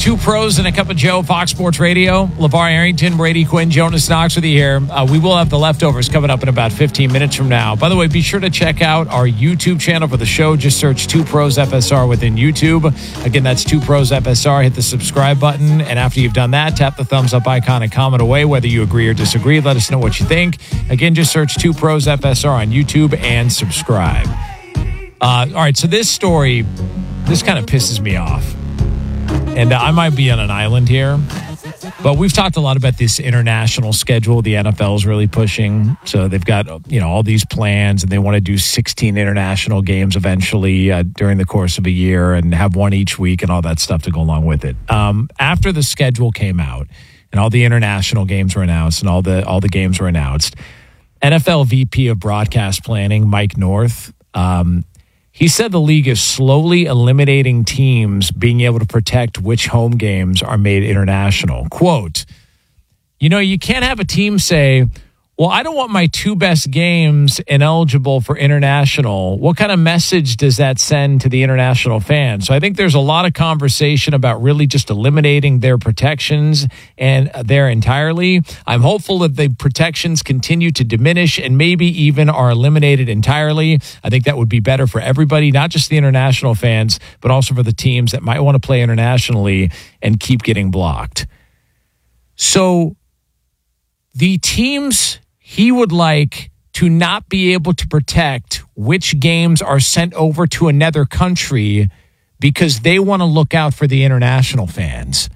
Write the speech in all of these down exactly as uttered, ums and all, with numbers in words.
Two Pros and a Cup of Joe, Fox Sports Radio. LeVar Arrington, Brady Quinn, Jonas Knox with you here. Uh, we will have the leftovers coming up in about fifteen minutes from now. By the way, be sure to check out our YouTube channel for the show. Just search Two Pros F S R within YouTube. Again, that's Two Pros F S R. Hit the subscribe button. And after you've done that, tap the thumbs up icon and comment away whether you agree or disagree. Let us know what you think. Again, just search Two Pros F S R on YouTube and subscribe. Uh, all right, so this story, this kind of pisses me off. And I might be on an island here, but we've talked a lot about this international schedule the N F L is really pushing. So they've got, you know, all these plans, and they want to do sixteen international games eventually uh, during the course of a year and have one each week and all that stuff to go along with it. Um, after the schedule came out and all the international games were announced and all the all the games were announced, N F L V P of Broadcast Planning, Mike North, um, he said the league is slowly eliminating teams being able to protect which home games are made international. Quote, you know, you can't have a team say, well, I don't want my two best games ineligible for international. What kind of message does that send to the international fans? So I think there's a lot of conversation about really just eliminating their protections and there entirely. I'm hopeful that the protections continue to diminish and maybe even are eliminated entirely. I think that would be better for everybody, not just the international fans, but also for the teams that might want to play internationally and keep getting blocked. So the teams he would like to not be able to protect which games are sent over to another country because they want to look out for the international fans.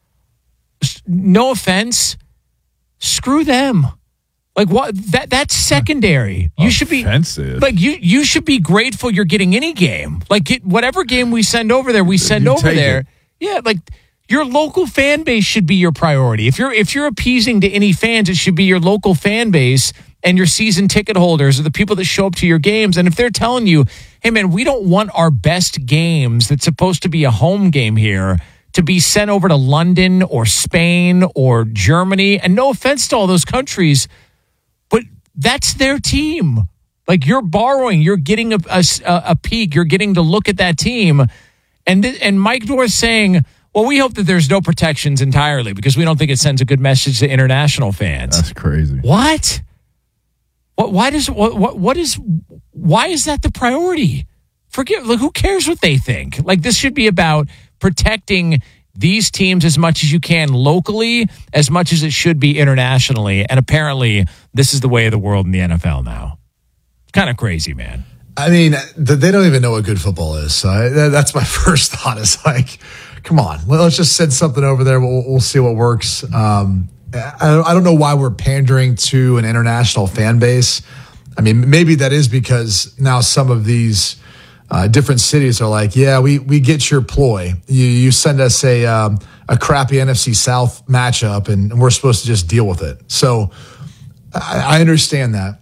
No offense. Screw them. Like what? That that's secondary. You should be offensive. Like you you should be grateful you're getting any game. Like get, whatever game we send over there, we send You over there. it. Yeah, like your local fan base should be your priority. If you're if you're appeasing to any fans, it should be your local fan base and your season ticket holders or the people that show up to your games. And if they're telling you, hey, man, we don't want our best games that's supposed to be a home game here to be sent over to London or Spain or Germany. And no offense to all those countries, but that's their team. Like you're borrowing, you're getting a, a, a peek, you're getting to look at that team. And, th- and Mike North saying, well, we hope that there's no protections entirely because we don't think it sends a good message to international fans. That's crazy. What? What? Why does what? What, what is? Why is that the priority? Forget. Like, who cares what they think? Like, this should be about protecting these teams as much as you can locally, as much as it should be internationally. And apparently, this is the way of the world in the N F L now. It's kind of crazy, man. I mean, they don't even know what good football is. So that's my first thought. Is like, come on, let's just send something over there. We'll, we'll see what works. Um, I, I don't know why we're pandering to an international fan base. I mean, maybe that is because now some of these uh, different cities are like, yeah, we we get your ploy. You you send us a um, a crappy N F C South matchup, and we're supposed to just deal with it. So I, I understand that,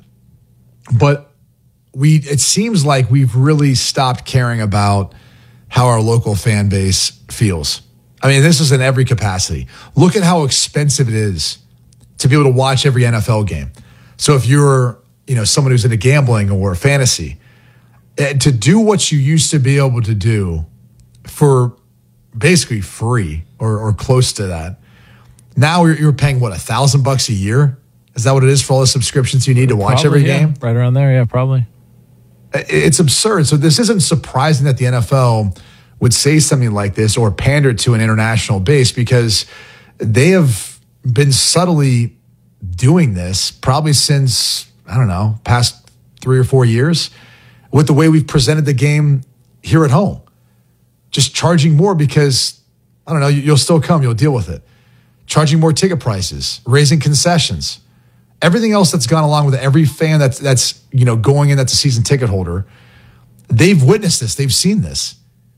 but we it seems like we've really stopped caring about how our local fan base feels. I mean, this is in every capacity. Look at how expensive it is to be able to watch every N F L game. So if you're, you know, someone who's into gambling or fantasy, to do what you used to be able to do for basically free or, or close to that, now you're, you're paying, what, a thousand bucks a year? Is that what it is for all the subscriptions you need to watch Probably, every yeah. game? Right around there, yeah, probably. It's absurd. So this isn't surprising that the N F L would say something like this or pander to an international base because they have been subtly doing this probably since, I don't know, past three or four years with the way we've presented the game here at home. Just charging more because, I don't know, you'll still come, you'll deal with it. Charging more ticket prices, raising concessions. Everything else that's gone along with every fan that's that's you know going in that's a season ticket holder, they've witnessed this, they've seen this.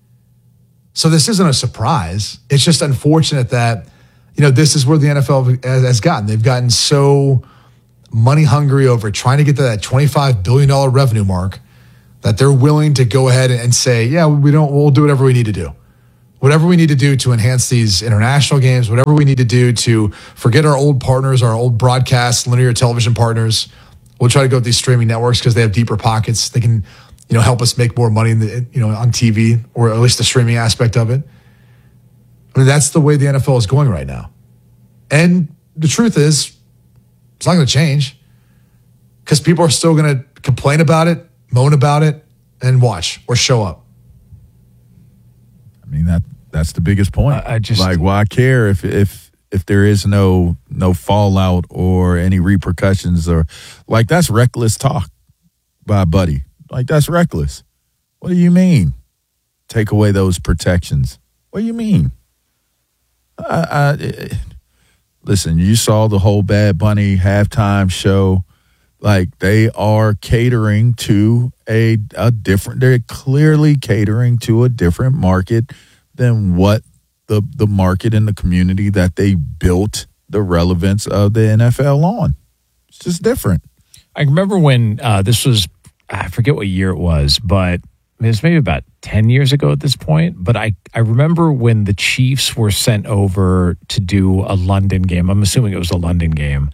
So this isn't a surprise. It's just unfortunate that you know this is where the N F L has, has gotten. They've gotten so money hungry over trying to get to that twenty-five billion dollars revenue mark that they're willing to go ahead and say, yeah, we don't. We'll do whatever we need to do. Whatever we need to do to enhance these international games, whatever we need to do to forget our old partners, our old broadcast, linear television partners. We'll try to go with these streaming networks because they have deeper pockets. They can, you know, help us make more money in the, you know, on T V or at least the streaming aspect of it. I mean, that's the way the N F L is going right now. And the truth is, it's not going to change because people are still going to complain about it, moan about it, and watch or show up. I mean, that that's the biggest point. I, I just like, why care if if if there is no no fallout or any repercussions, or like, that's reckless talk by Buddy. Like, that's reckless. What do you mean? Take away those protections. What do you mean? I, I, listen, you saw the whole Bad Bunny halftime show. Like, they are catering to a a different. They're clearly catering to a different market than what the the market in the community that they built the relevance of the N F L on. It's just different. I remember when uh, this was, I forget what year it was, but it was maybe about ten years ago at this point. But I, I remember when the Chiefs were sent over to do a London game. I'm assuming it was a London game.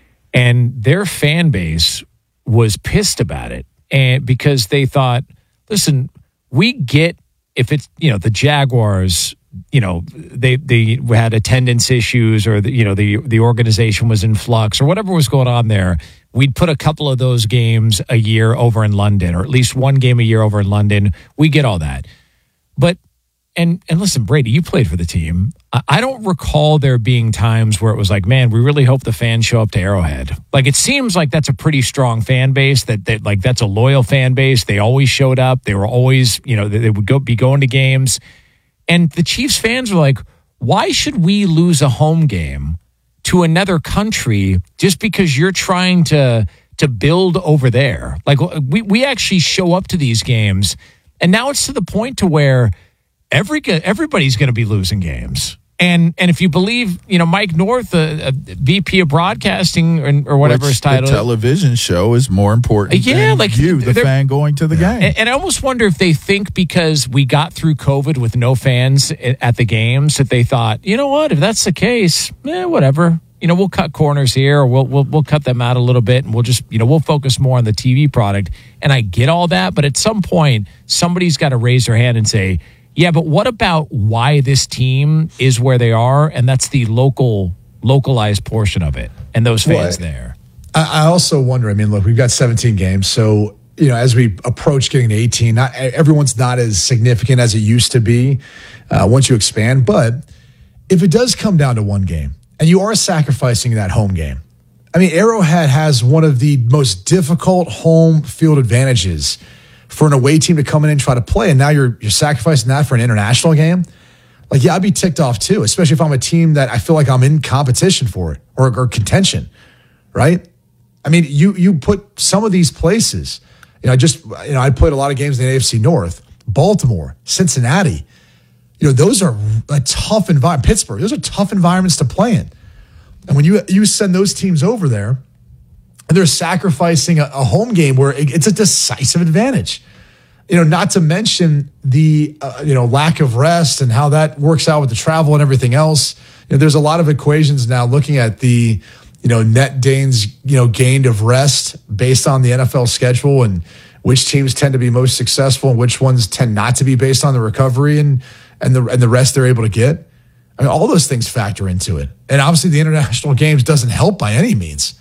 And their fan base was pissed about it. And because they thought, listen, we get if it's, you know, the Jaguars, you know, they they had attendance issues, or the, you know, the the organization was in flux, or whatever was going on there. We'd put a couple of those games a year over in London, or at least one game a year over in London. We get all that. But, and and listen, Brady, you played for the team. I, I don't recall there being times where it was like, man, we really hope the fans show up to Arrowhead. Like, it seems like that's a pretty strong fan base, that, that like, that's a loyal fan base. They always showed up. They were always, you know, they, they would go be going to games. And the Chiefs fans were like, why should we lose a home game to another country just because you're trying to to build over there? Like, we, we actually show up to these games, and now it's to the point to where every everybody's going to be losing games. And and if you believe, you know, Mike North, a, a V P of broadcasting, or, or whatever Which his title, the television show is more important yeah, than like you, the fan going to the yeah. game. And, and I almost wonder if they think because we got through COVID with no fans at the games that they thought, you know what, if that's the case, eh, whatever. You know, we'll cut corners here, or we'll we'll we'll cut them out a little bit, and we'll just, you know, we'll focus more on the T V product. And I get all that, but at some point, somebody's got to raise their hand and say, yeah, but what about why this team is where they are? And that's the local, localized portion of it, and those fans Well, there. I, I also wonder, I mean, look, we've got seventeen games. So, you know, as we approach getting to eighteen, not everyone's not as significant as it used to be uh, once you expand. But if it does come down to one game, and you are sacrificing that home game, I mean, Arrowhead has one of the most difficult home field advantages for an away team to come in and try to play, and now you're you're sacrificing that for an international game. Like, yeah, I'd be ticked off too, especially if I'm a team that I feel like I'm in competition for it, or, or contention, right? I mean, you you put some of these places, you know, I just, you know, I played a lot of games in the A F C North, Baltimore, Cincinnati. You know, those are a tough environment. Pittsburgh, those are tough environments to play in. And when you you send those teams over there, and they're sacrificing a, a home game where it, it's a decisive advantage. You know, not to mention the uh, you know lack of rest and how that works out with the travel and everything else. You know, there's a lot of equations now looking at the you know net gains you know gained of rest based on the N F L schedule, and which teams tend to be most successful and which ones tend not to be based on the recovery and and the and the rest they're able to get. I mean, all those things factor into it, and obviously the international games doesn't help by any means.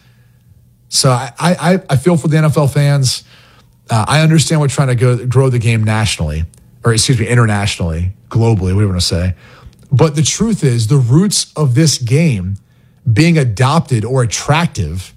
So I, I, I feel for the N F L fans. Uh, I understand we're trying to go, grow the game nationally, or excuse me, internationally, globally, whatever you want to say. But the truth is, the roots of this game being adopted or attractive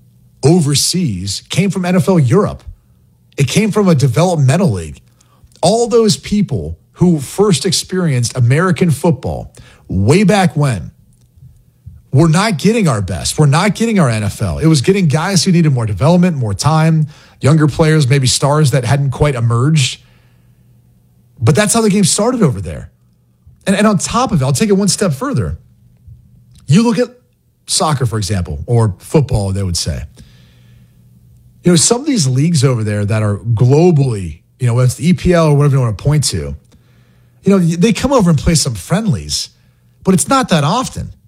overseas came from N F L Europe. It came from a developmental league. All those people who first experienced American football way back when, we're not getting our best. We're not getting our N F L. It was getting guys who needed more development, more time, younger players, maybe stars that hadn't quite emerged. But that's how the game started over there. And, and on top of it, I'll take it one step further. You look at soccer, for example, or football, they would say. You know, some of these leagues over there that are globally, you know, whether it's the E P L or whatever you want to point to, you know, they come over and play some friendlies, but it's not that often.